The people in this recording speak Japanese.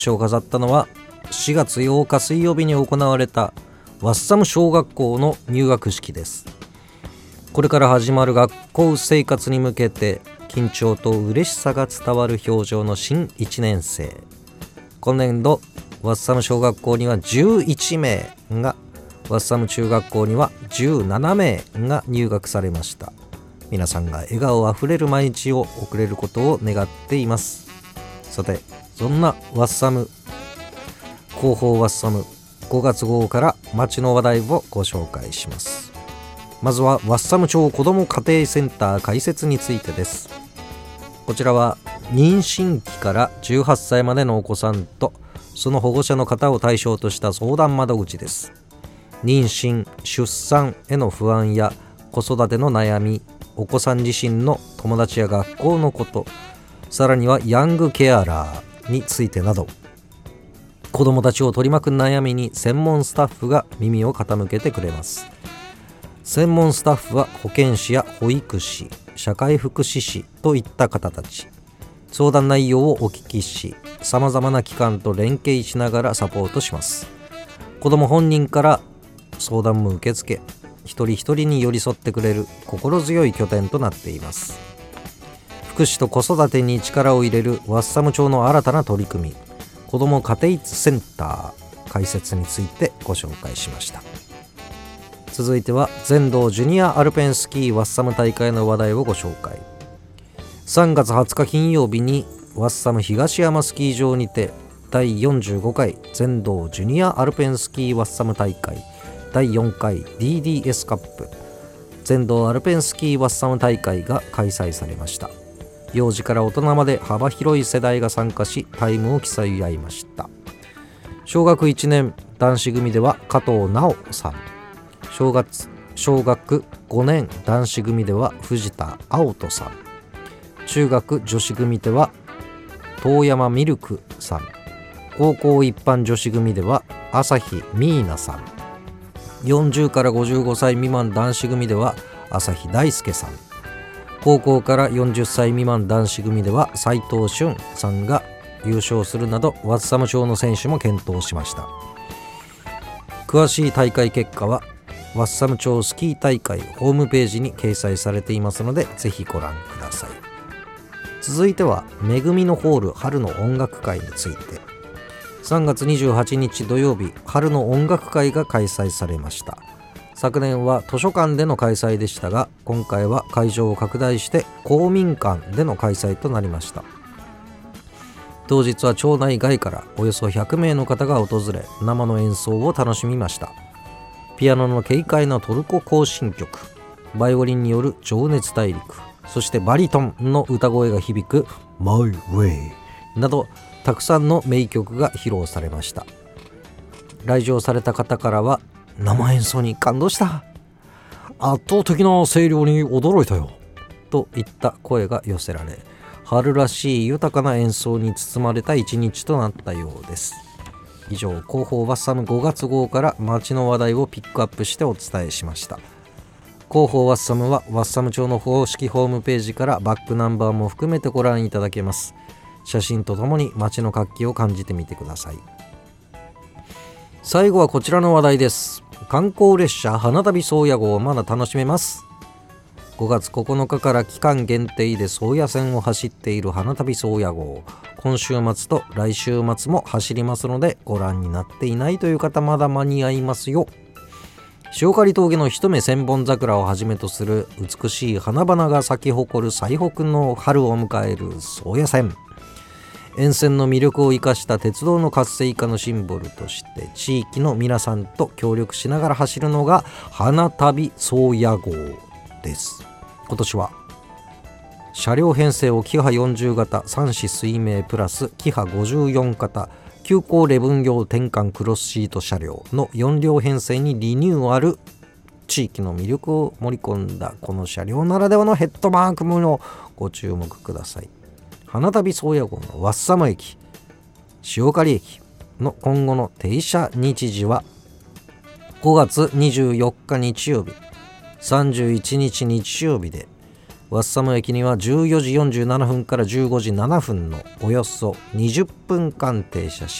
を飾ったのは4月8日水曜日に行われたワッサム小学校の入学式です。これから始まる学校生活に向けて緊張と嬉しさが伝わる表情の新1年生。今年度ワッサム小学校には11名が、ワッサム中学校には17名が入学されました。皆さんが笑顔あふれる毎日を送れることを願っています。さて、そんなワッサム広報ワッサム5月号から町の話題をご紹介します。まずはワッサム町子ども家庭センター開設についてです。こちらは妊娠期から18歳までのお子さんとその保護者の方を対象とした相談窓口です。妊娠・出産への不安や子育ての悩み、お子さん自身の友達や学校のこと、さらにはヤングケアラーについてなど、子どもたちを取り巻く悩みに専門スタッフが耳を傾けてくれます。専門スタッフは保健師や保育士、社会福祉士といった方たち。相談内容をお聞きし、さまざまな機関と連携しながらサポートします。子ども本人から相談も受け付け、一人一人に寄り添ってくれる心強い拠点となっています。福祉と子育てに力を入れるワッサム町の新たな取り組み、子ども家庭センター開設についてご紹介しました。続いては全道ジュニアアルペンスキーワッサム大会の話題をご紹介。3月20日金曜日にワッサム東山スキー場にて第45回全道ジュニアアルペンスキーワッサム大会第4回 DDS カップ全道アルペンスキーワッサム大会が開催されました。幼児から大人まで幅広い世代が参加し、タイムを競い合いました。小学1年男子組では加藤直さん、小学5年男子組では藤田青人さん、中学女子組では遠山ミルクさん、高校一般女子組では朝日ミーナさん、40から55歳未満男子組では朝日大輔さん、高校から40歳未満男子組では斉藤俊さんが優勝するなど、ワッサム町の選手も健闘しました。詳しい大会結果はワッサム町スキー大会ホームページに掲載されていますので、ぜひご覧ください。続いてはめぐみのホール春の音楽会について。3月28日土曜日、春の音楽会が開催されました。昨年は図書館での開催でしたが、今回は会場を拡大して公民館での開催となりました。当日は町内外からおよそ100名の方が訪れ、生の演奏を楽しみました。ピアノの軽快なトルコ行進曲、バイオリンによる情熱大陸、そしてバリトンの歌声が響く My Way など、たくさんの名曲が披露されました。来場された方からは、生演奏に感動した、圧倒的な声量に驚いたよといった声が寄せられ、春らしい豊かな演奏に包まれた一日となったようです。以上、広報ワッサム5月号から街の話題をピックアップしてお伝えしました。広報ワッサムはワッサム町の公式ホームページからバックナンバーも含めてご覧いただけます。写真とともに街の活気を感じてみてください。最後はこちらの話題です。観光列車花旅宗谷号まだ楽しめます。5月9日から期間限定で宗谷線を走っている花旅宗谷号、今週末と来週末も走りますので、ご覧になっていないという方まだ間に合いますよ。塩刈峠の一目千本桜をはじめとする美しい花々が咲き誇る最北の春を迎える宗谷線。沿線の魅力を生かした鉄道の活性化のシンボルとして、地域の皆さんと協力しながら走るのが花旅宗谷号です。今年は車両編成をキハ40型3子水明プラスキハ54型急行レブン用転換クロスシート車両の4両編成にリニューアル。地域の魅力を盛り込んだこの車両ならではのヘッドマークもご注目ください。花旅宗谷号のワッサム駅、塩刈駅の今後の停車日時は5月24日日曜日、31日日曜日でワッサム駅には14時47分から15時7分のおよそ20分間停車し